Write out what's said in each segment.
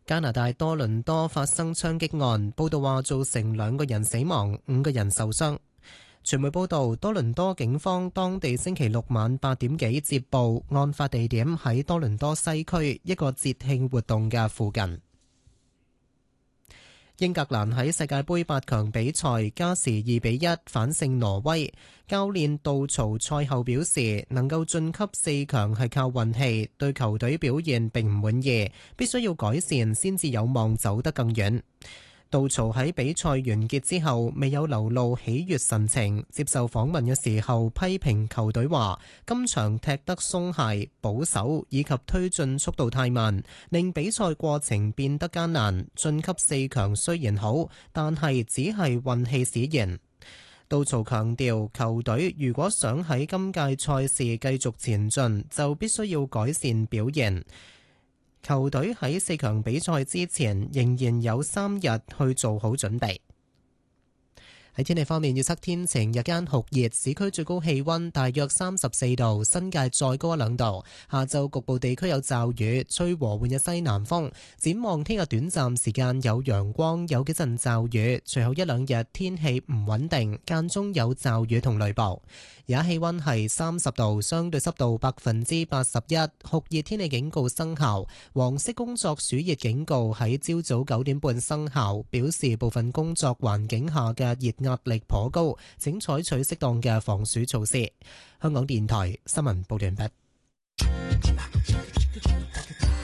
加拿大多倫多發生槍擊案，報道話造成2個人死亡，5個人受傷。傳媒報道，多倫多警方當地星期六晚8點幾接報，案發地點喺多倫多西區一個節慶活動嘅附近。英格蘭喺世界盃8強比賽加時2-1反勝挪威。教練杜曹賽後表示，能夠晉級4強係靠運氣，對球隊表現並唔滿意，必須要改善先至有望走得更遠。杜曹喺比賽完結之後未有流露喜悅神情，接受訪問嘅時候批評球隊話，今場踢得鬆懈、保守以及推進速度太慢，令比賽過程變得艱難。晉級4強雖然好，但係只係運氣使然。杜曹強調，球隊如果想喺今屆賽事繼續前進，就必須要改善表現。球隊喺4強比賽之前仍然有3日去做好準備。喺天氣方面，預測天晴，日間酷熱，市區最高氣溫大約34度，新界再高1-2度。下晝局部地區有驟雨，吹和緩嘅西南風。展望聽日短暫時間有陽光，有幾陣驟雨，隨後1-2日天氣唔穩定，間中有驟雨同雷暴。而家氣溫係30度，相對濕度81%，酷熱天氣警告生效，黃色工作暑熱警告喺朝早9點半生效，表示部分工作環境下嘅熱壓力頗高，請採取適當嘅防暑措施。香港電台新聞報道完畢。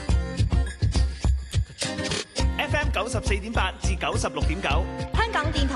FM 94.8至96.9，香港電台。